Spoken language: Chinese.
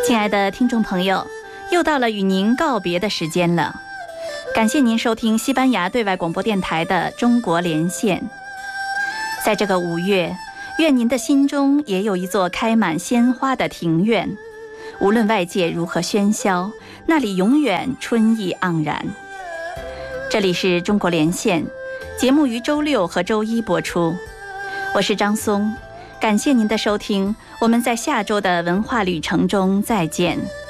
亲爱的听众朋友，又到了与您告别的时间了。感谢您收听西班牙对外广播电台的中国连线。在这个5月，愿您的心中也有一座开满鲜花的庭院，无论外界如何喧嚣，那里永远春意盎然。这里是中国连线，节目于周6和周1播出。我是张松，感谢您的收听，我们在下周的文化旅程中再见。